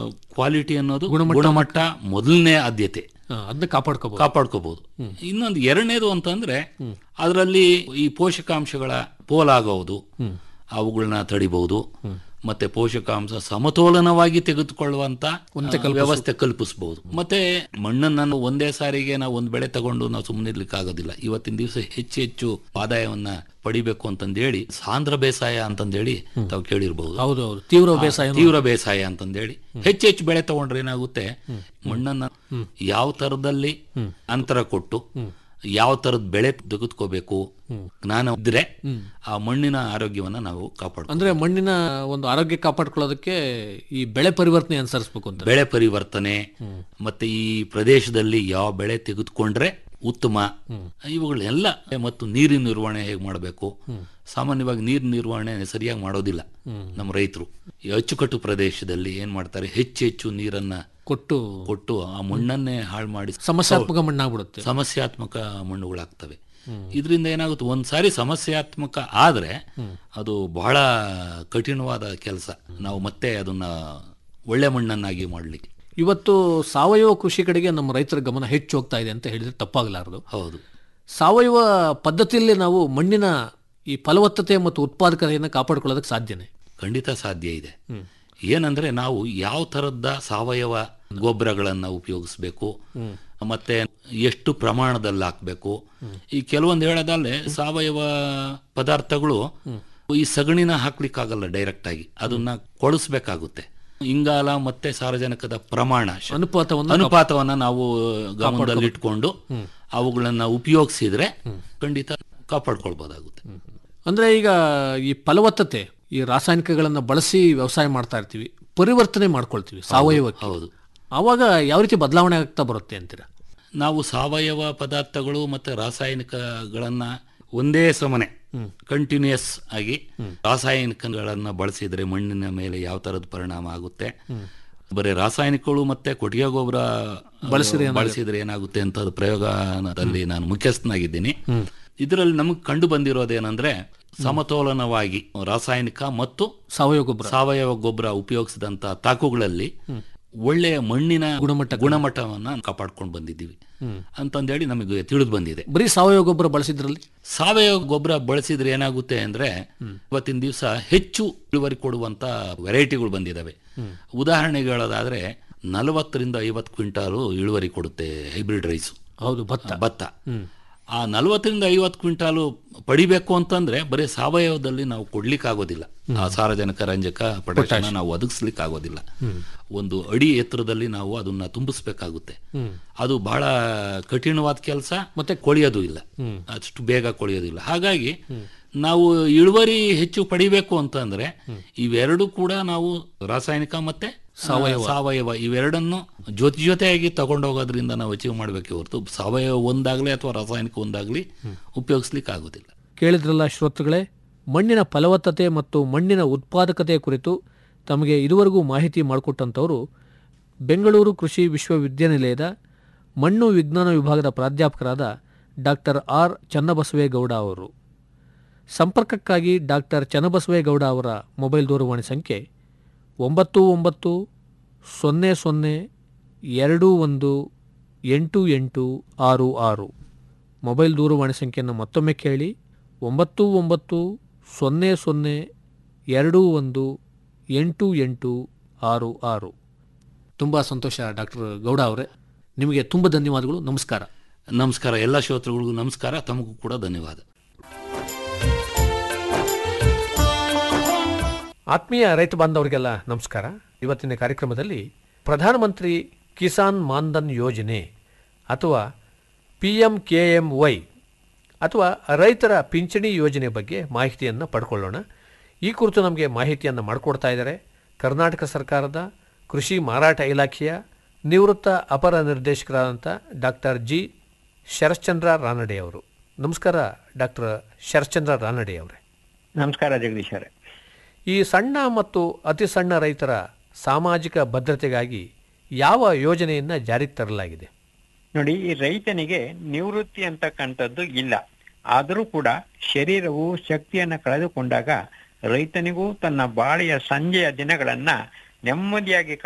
Quality ಅನ್ನೋದು ಗುಣಮಟ್ಟ ಮೊದಲನೇ ಆದ್ಯತೆ, ಅದನ್ನ ಕಾಪಾಡ್ಕೋಬಹುದು. ಇನ್ನೊಂದು ಎರಡನೇದು ಅಂತಂದ್ರೆ ಅದರಲ್ಲಿ ಈ ಪೋಷಕಾಂಶಗಳ ಪೋಲಾಗೋದು, ಅವುಗಳನ್ನ ತಡಿಬಹುದು. ಮತ್ತೆ ಪೋಷಕಾಂಶ ಸಮತೋಲನವಾಗಿ ತೆಗೆದುಕೊಳ್ಳುವಂತ ವ್ಯವಸ್ಥೆ ಕಲ್ಪಿಸಬಹುದು. ಮತ್ತೆ ಮಣ್ಣನ್ನು ಒಂದೇ ಸಾರಿಗೆ ನಾವು ಒಂದ್ ಬೆಳೆ ತಗೊಂಡು ನಾವು ಸುಮ್ಮನಿರ್ಲಿಕ್ಕೆ ಆಗೋದಿಲ್ಲ. ಇವತ್ತಿನ ದಿವಸ ಹೆಚ್ಚು ಆದಾಯವನ್ನ ಪಡಿಬೇಕು ಅಂತಂದೇಳಿ ಸಾಂದ್ರ ಬೇಸಾಯ ಅಂತಂದೇಳಿ ತಾವು ಕೇಳಿರ್ಬಹುದು. ತೀವ್ರ ಬೇಸಾಯ ಅಂತಂದೇಳಿ ಹೆಚ್ಚು ಬೆಳೆ ತಗೊಂಡ್ರೆ ಏನಾಗುತ್ತೆ, ಮಣ್ಣನ್ನ ಯಾವ ತರದಲ್ಲಿ ಅಂತರ ಕೊಟ್ಟು ಯಾವ ತರದ ಬೆಳೆ ತೆಗೆದುಕೋಬೇಕು ಜ್ಞಾನ ಇದ್ರೆ ಆ ಮಣ್ಣಿನ ಆರೋಗ್ಯವನ್ನ ನಾವು ಕಾಪಾಡ್ತೀವಿ. ಅಂದ್ರೆ ಮಣ್ಣಿನ ಒಂದು ಆರೋಗ್ಯ ಕಾಪಾಡ್ಕೊಳ್ಳೋದಕ್ಕೆ ಈ ಬೆಳೆ ಪರಿವರ್ತನೆ ಅನುಸರಿಸಬೇಕು ಅಂತ. ಬೆಳೆ ಪರಿವರ್ತನೆ ಮತ್ತೆ ಈ ಪ್ರದೇಶದಲ್ಲಿ ಯಾವ ಬೆಳೆ ತೆಗೆದುಕೊಂಡ್ರೆ ಉತ್ತಮ, ಇವುಗಳೆಲ್ಲ. ಮತ್ತು ನೀರಿನ ನಿರ್ವಹಣೆ ಹೇಗೆ ಮಾಡಬೇಕು. ಸಾಮಾನ್ಯವಾಗಿ ನೀರಿನ ನಿರ್ವಹಣೆ ಸರಿಯಾಗಿ ಮಾಡೋದಿಲ್ಲ ನಮ್ಮ ರೈತರು. ಈ ಅಚ್ಚುಕಟ್ಟು ಪ್ರದೇಶದಲ್ಲಿ ಏನ್ ಮಾಡ್ತಾರೆ, ಹೆಚ್ಚು ನೀರನ್ನ ಕೊಟ್ಟು ಆ ಮಣ್ಣನ್ನೇ ಹಾಳು ಮಾಡಿ ಸಮಸ್ಯಾತ್ಮಕ ಮಣ್ಣುಗಳಾಗ್ತವೆ. ಇದರಿಂದ ಏನಾಗುತ್ತೆ, ಒಂದ್ಸಾರಿ ಸಮಸ್ಯಾತ್ಮಕ ಆದ್ರೆ ಅದು ಬಹಳ ಕಠಿಣವಾದ ಕೆಲಸ. ನಾವು ಮತ್ತೆ ಅದನ್ನ ಒಳ್ಳೆ ಮಣ್ಣನ್ನಾಗಿ ಮಾಡ್ಲಿಕ್ಕೆ ಇವತ್ತು ಸಾವಯವ ಕೃಷಿ ಕಡೆಗೆ ನಮ್ಮ ರೈತರ ಗಮನ ಹೆಚ್ಚು ಹೋಗ್ತಾ ಇದೆ ಅಂತ ಹೇಳಿದ್ರೆ ತಪ್ಪಾಗಲಾರದು. ಹೌದು. ಸಾವಯವ ಪದ್ಧತಿಯಲ್ಲಿ ನಾವು ಮಣ್ಣಿನ ಈ ಫಲವತ್ತತೆ ಮತ್ತು ಉತ್ಪಾದಕತೆಯನ್ನು ಕಾಪಾಡಿಕೊಳ್ಳೋದಕ್ಕೆ ಸಾಧ್ಯನೇ? ಖಂಡಿತ ಸಾಧ್ಯ ಇದೆ. ಏನಂದ್ರೆ ನಾವು ಯಾವ ತರದ ಸಾವಯವ ಗೊಬ್ಬರಗಳನ್ನ ಉಪಯೋಗಿಸ್ಬೇಕು, ಮತ್ತೆ ಎಷ್ಟು ಪ್ರಮಾಣದಲ್ಲಿ ಹಾಕ್ಬೇಕು. ಈ ಕೆಲವೊಂದು ಹೇಳೋದಲ್ಲೇ ಸಾವಯವ ಪದಾರ್ಥಗಳು ಈ ಸಗಣಿನ ಹಾಕ್ಲಿಕ್ಕಾಗಲ್ಲ, ಡೈರೆಕ್ಟ್ ಆಗಿ ಅದನ್ನ ಕೊಳಿಸ್ಬೇಕಾಗುತ್ತೆ. ಇಂಗಾಲ ಮತ್ತೆ ಸಾರಜನಕದ ಪ್ರಮಾಣ ಅನುಪಾತವನ್ನ ನಾವು ಗಮನದಲ್ಲಿಟ್ಕೊಂಡು ಅವುಗಳನ್ನ ಉಪಯೋಗಿಸಿದ್ರೆ ಖಂಡಿತ ಕಾಪಾಡ್ಕೊಳ್ಬಹುದಾಗುತ್ತೆ. ಅಂದ್ರೆ ಈಗ ಈ ಫಲವತ್ತತೆ, ಈ ರಾಸಾಯನಿಕಗಳನ್ನ ಬಳಸಿ ವ್ಯವಸಾಯ ಮಾಡ್ತಾ ಇರ್ತೀವಿ, ಪರಿವರ್ತನೆ ಮಾಡ್ಕೊಳ್ತೀವಿ ಸಾವಯವಕ್ಕೆ. ಹೌದು. ಆವಾಗ ಯಾವ ರೀತಿ ಬದಲಾವಣೆ ಆಗ್ತಾ ಬರುತ್ತೆ ಅಂತೀರಾ? ನಾವು ಸಾವಯವ ಪದಾರ್ಥಗಳು ಮತ್ತೆ ರಾಸಾಯನಿಕಗಳನ್ನ ಒಂದೇ ಸಮನೆ ಕಂಟಿನ್ಯೂಸ್ ಆಗಿ ರಾಸಾಯನಿಕಗಳನ್ನ ಬಳಸಿದ್ರೆ ಮಣ್ಣಿನ ಮೇಲೆ ಯಾವ ತರದ ಪರಿಣಾಮ ಆಗುತ್ತೆ, ಬರೀ ರಾಸಾಯನಿಕಗಳು ಮತ್ತೆ ಕೊಟ್ಟಿಗೆ ಗೊಬ್ಬರ ಬಳಸಿದ್ರೆ ಏನಾಗುತ್ತೆ ಅಂತ ಪ್ರಯೋಗದಲ್ಲಿ ನಾನು ಮುಖ್ಯಸ್ಥನಾಗಿದ್ದೀನಿ. ಇದರಲ್ಲಿ ನಮಗೆ ಕಂಡು ಬಂದಿರೋದೇನಂದ್ರೆ, ಸಮತೋಲನವಾಗಿ ರಾಸಾಯನಿಕ ಮತ್ತು ಸಾವಯವ ಗೊಬ್ಬರ ಉಪಯೋಗಿಸಿದಂತ ತಾಕುಗಳಲ್ಲಿ ಒಳ್ಳೆಯ ಮಣ್ಣಿನ ಗುಣಮಟ್ಟವನ್ನ ಕಾಪಾಡ್ಕೊಂಡು ಬಂದಿದ್ದೀವಿ ಅಂತಂದೇಳಿ ನಮಗೆ ತಿಳಿದು ಬಂದಿದೆ. ಬರೀ ಸಾವಯವ ಗೊಬ್ಬರ ಬಳಸಿದ್ರಲ್ಲಿ ಸಾವಯವ ಗೊಬ್ಬರ ಬಳಸಿದ್ರೆ ಏನಾಗುತ್ತೆ ಅಂದ್ರೆ, ಇವತ್ತಿನ ದಿವಸ ಹೆಚ್ಚು ಇಳುವರಿ ಕೊಡುವಂತ ವೆರೈಟಿಗಳು ಬಂದಿದ್ದಾವೆ. ಉದಾಹರಣೆಗೆ ಹೇಳೋದಾದ್ರೆ 40ರಿಂದ 50 ಕ್ವಿಂಟಾಲು ಇಳುವರಿ ಕೊಡುತ್ತೆ ಹೈಬ್ರಿಡ್ ರೈಸು. ಹೌದು, ಭತ್ತ. ಆ 40ರಿಂದ 50 ಕ್ವಿಂಟಾಲು ಪಡಿಬೇಕು ಅಂತಂದ್ರೆ ಬರೀ ಸಾವಯವದಲ್ಲಿ ನಾವು ಕೊಡ್ಲಿಕ್ಕೆ ಆಗೋದಿಲ್ಲ. ಆ ಸಾರಜನಕ, ರಂಜಕ, ಪೊಟ್ಯಾಷ್ ನಾವು ಒದಗಿಸ್ಲಿಕ್ಕೆ ಆಗೋದಿಲ್ಲ. ಒಂದು ಅಡಿ ಎತ್ತರದಲ್ಲಿ ನಾವು ಅದನ್ನ ತುಂಬಿಸ್ಬೇಕಾಗುತ್ತೆ. ಅದು ಬಹಳ ಕಠಿಣವಾದ ಕೆಲಸ, ಮತ್ತೆ ಕೊಳೆಯೋದು ಇಲ್ಲ, ಅಷ್ಟು ಬೇಗ ಕೊಳೆಯೋದಿಲ್ಲ. ಹಾಗಾಗಿ ನಾವು ಇಳುವರಿ ಹೆಚ್ಚು ಪಡಿಬೇಕು ಅಂತಂದ್ರೆ ಇವೆರಡು ಕೂಡ ನಾವು ರಾಸಾಯನಿಕ ಮತ್ತೆ ಸಾವಯವ ಇವೆರಡನ್ನು ಜೊತೆಯಾಗಿ ತಗೊಂಡೋಗೋದ್ರಿಂದ ನಾವು ಅಚೀವ್ ಮಾಡಬೇಕೆ ಹೊರತು ಸಾವಯವ ಒಂದಾಗ್ಲಿ ಅಥವಾ ರಾಸಾಯನಿಕ ಒಂದಾಗ್ಲಿ ಉಪಯೋಗಿಸ್ಲಿಕ್ಕೆ ಆಗೋದಿಲ್ಲ. ಕೇಳಿದ್ರಲ್ಲ ಶ್ರೋತೃಗಳೇ, ಮಣ್ಣಿನ ಫಲವತ್ತತೆ ಮತ್ತು ಮಣ್ಣಿನ ಉತ್ಪಾದಕತೆ ಕುರಿತು ತಮಗೆ ಇದುವರೆಗೂ ಮಾಹಿತಿ ಮಾಡಿಕೊಟ್ಟಂಥವರು ಬೆಂಗಳೂರು ಕೃಷಿ ವಿಶ್ವವಿದ್ಯಾನಿಲಯದ ಮಣ್ಣು ವಿಜ್ಞಾನ ವಿಭಾಗದ ಪ್ರಾಧ್ಯಾಪಕರಾದ ಡಾಕ್ಟರ್ ಆರ್ ಚನ್ನಬಸವೇಗೌಡ ಅವರು. ಸಂಪರ್ಕಕ್ಕಾಗಿ ಡಾಕ್ಟರ್ ಚನ್ನಬಸವೇಗೌಡ ಅವರ ಮೊಬೈಲ್ ದೂರವಾಣಿ ಸಂಖ್ಯೆ 9920218866. ಮೊಬೈಲ್ ದೂರವಾಣಿ ಸಂಖ್ಯೆಯನ್ನು ಮತ್ತೊಮ್ಮೆ ಕೇಳಿ, 9920218866. ತುಂಬ ಸಂತೋಷ ಡಾಕ್ಟರ್ ಗೌಡ ಅವರೇ, ನಿಮಗೆ ತುಂಬ ಧನ್ಯವಾದಗಳು. ನಮಸ್ಕಾರ. ನಮಸ್ಕಾರ. ಎಲ್ಲ ಶ್ರೋತೃಗಳಿಗೂ ನಮಸ್ಕಾರ. ತಮಗೂ ಕೂಡ ಧನ್ಯವಾದ. ಆತ್ಮೀಯ ರೈತ ಬಾಂಧವರಿಗೆಲ್ಲ ನಮಸ್ಕಾರ. ಇವತ್ತಿನ ಕಾರ್ಯಕ್ರಮದಲ್ಲಿ ಪ್ರಧಾನಮಂತ್ರಿ ಕಿಸಾನ್ ಮಾನ್ಧನ್ ಯೋಜನೆ ಅಥವಾ PMKMY ಅಥವಾ ರೈತರ ಪಿಂಚಣಿ ಯೋಜನೆ ಬಗ್ಗೆ ಮಾಹಿತಿಯನ್ನು ಪಡ್ಕೊಳ್ಳೋಣ. ಈ ಕುರಿತು ನಮಗೆ ಮಾಹಿತಿಯನ್ನು ಮಾಡಿಕೊಡ್ತಾ ಇದ್ದಾರೆ ಕರ್ನಾಟಕ ಸರ್ಕಾರದ ಕೃಷಿ ಮಾರಾಟ ಇಲಾಖೆಯ ನಿವೃತ್ತ ಅಪರ ನಿರ್ದೇಶಕರಾದಂಥ ಡಾಕ್ಟರ್ ಜಿ ಶರಶ್ಚಂದ್ರ ರಾನಡೆ ಅವರು. ನಮಸ್ಕಾರ ಡಾಕ್ಟರ್ ಶರಶ್ಚಂದ್ರ ರಾನಡೆ ಅವರೇ. ನಮಸ್ಕಾರ ಜಗದೀಶ್ ಅವರೇ. ಈ ಸಣ್ಣ ಮತ್ತು ಅತಿ ಸಣ್ಣ ರೈತರ ಸಾಮಾಜಿಕ ಭದ್ರತೆಗಾಗಿ ಯಾವ ಯೋಜನೆಯನ್ನು ಜಾರಿಗೆ ತರಲಾಗಿದೆ? ನೋಡಿ, ಈ ರೈತನಿಗೆ ನಿವೃತ್ತಿ ಅಂತಕ್ಕಂಥದ್ದು ಇಲ್ಲ. ಆದರೂ ಕೂಡ ಶರೀರವು ಶಕ್ತಿಯನ್ನು ಕಳೆದುಕೊಂಡಾಗ ರೈತನಿಗೂ ತನ್ನ ಬಾಳಿಯ ಸಂಜೆಯ ದಿನಗಳನ್ನ ನೆಮ್ಮದಿಯಾಗಿ